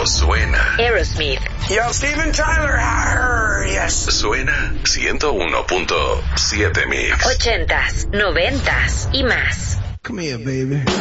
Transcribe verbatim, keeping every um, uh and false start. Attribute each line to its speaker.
Speaker 1: cuando suena.
Speaker 2: Aerosmith.
Speaker 3: Yo, Steven Tyler, yes.
Speaker 1: Suena ciento uno punto siete Mix.
Speaker 2: Ochentas, noventas y más.
Speaker 3: Come here, baby.